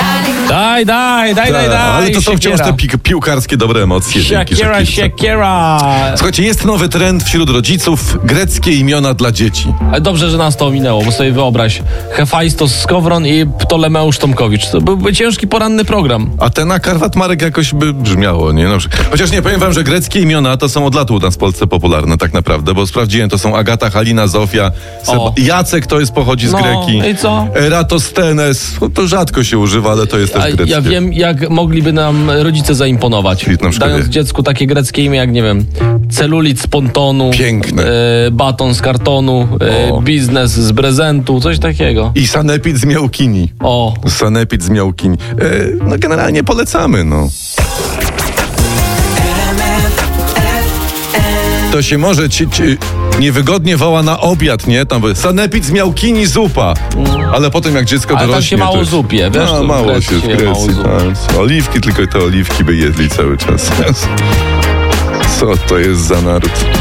Daj. Ale to są wciąż te piłkarskie dobre emocje. Shakira. Słuchajcie, jest nowy trend wśród rodziców. Greckie imiona dla dzieci. Dobrze, że nas to ominęło, bo sobie wyobraź. Hefajstos Skowron i Ptolemeusz Tomkowicz. To byłby ciężki poranny program. Atena Karwat-Marek jakoś by brzmiało, nie? No, chociaż nie, powiem wam, że greckie imiona to są od lat u nas w Polsce popularne tak naprawdę, bo sprawdziłem, to są Agata, Halina, Zofia, Jacek pochodzi z Greki. I co? Eratosthenes, to rzadko się używa, ale to jest też greckie. Ja wiem, jak mogliby nam rodzice zaimponować. Dając dziecku takie greckie imię jak, nie wiem, celulit z pontonu. Piękne. Baton z kartonu, biznes z prezentu, coś takiego. I sanepid z miałkini. Sanepid z miałkini. No generalnie polecamy, no. To się może niewygodnie woła na obiad, nie? Tam sanepid z miałkini zupa. Ale potem jak dziecko dorośnie... Ale tam się mało zupie, wiesz? No, mało się w Grecji. Oliwki, tylko te oliwki by jedli cały czas. Co to jest za naród?